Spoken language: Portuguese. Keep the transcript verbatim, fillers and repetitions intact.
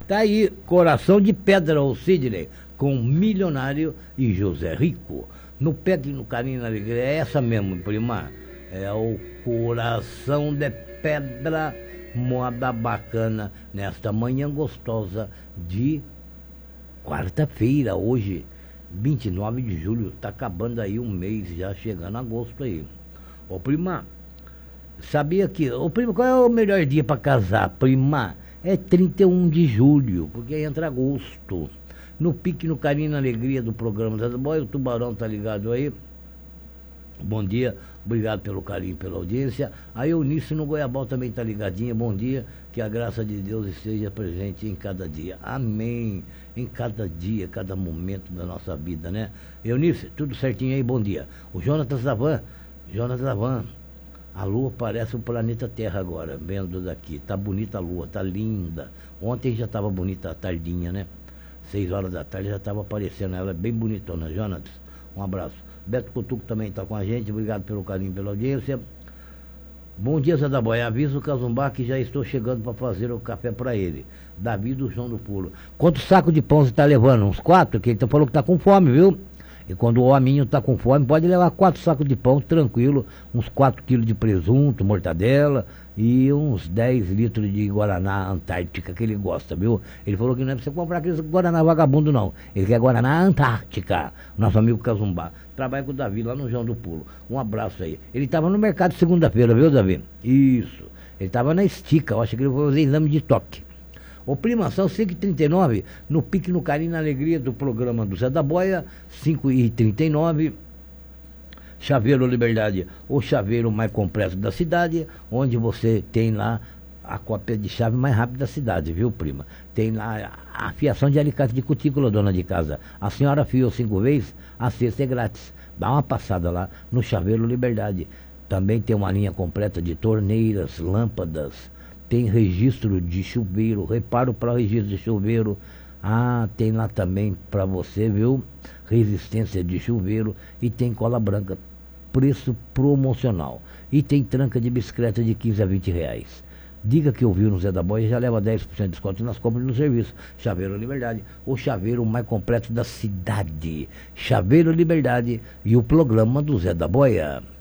Tá aí, Coração de Pedra, o Sidney, com Milionário e José Rico. No pé e no carinho, na alegria, é essa mesmo, prima. É o Coração de Pedra, moda bacana, nesta manhã gostosa de quarta-feira, hoje, vinte e nove de julho, tá acabando aí um mês, já chegando agosto aí. Ô, prima, sabia que... Ô, prima, qual é o melhor dia para casar, prima? É trinta e um de julho, porque aí entra agosto. No pique, no carinho, na alegria do programa Zé da Boia, o Tubarão tá ligado aí. Bom dia, obrigado pelo carinho, pela audiência. A Eunice no Goiabal também tá ligadinha, bom dia, que a graça de Deus esteja presente em cada dia. Amém. Em cada dia, cada momento da nossa vida, né? Eunice, tudo certinho aí, bom dia. O Jonatas Davan, Jonatas Davan, a lua parece o planeta Terra agora, vendo daqui. Tá bonita a lua, tá linda. Ontem já tava bonita a tardinha, né? Seis horas da tarde já estava aparecendo, ela é bem bonitona. Jonatas, um abraço. Beto Cutuco também está com a gente, obrigado pelo carinho, pela audiência. Bom dia, Zé da Boia, avisa o Cazumbá que já estou chegando para fazer o café para ele. Davi do João do Pulo. Quantos sacos de pão você está levando? Uns quatro? Que ele falou que está com fome, viu? E quando o hominho está com fome, pode levar quatro sacos de pão, tranquilo, uns quatro quilos de presunto, mortadela e uns dez litros de Guaraná Antártica, que ele gosta, viu? Ele falou que não é pra você comprar aqueles Guaraná vagabundo, não. Ele quer Guaraná Antártica, nosso amigo Cazumbá. Trabalha com o Davi lá no João do Pulo. Um abraço aí. Ele estava no mercado segunda-feira, viu, Davi? Isso. Ele estava na estica, eu acho que ele foi fazer exame de toque. Ô, prima, são cinco e trinta e nove, no pique, no carinho, na alegria do programa do Zé da Boia, cinco e trinta e nove, Chaveiro Liberdade, o chaveiro mais completo da cidade, onde você tem lá a cópia de chave mais rápida da cidade, viu, prima? Tem lá a fiação de alicate de cutícula, dona de casa. A senhora fiou cinco vezes, a sexta é grátis. Dá uma passada lá no Chaveiro Liberdade. Também tem uma linha completa de torneiras, lâmpadas, tem registro de chuveiro, reparo para registro de chuveiro. Ah, tem lá também para você, viu? Resistência de chuveiro e tem cola branca, preço promocional. E tem tranca de bicicleta de quinze a vinte reais. Diga que ouviu no Zé da Boia e já leva dez por cento de desconto nas compras no serviço. Chaveiro Liberdade, o chaveiro mais completo da cidade. Chaveiro Liberdade e o programa do Zé da Boia.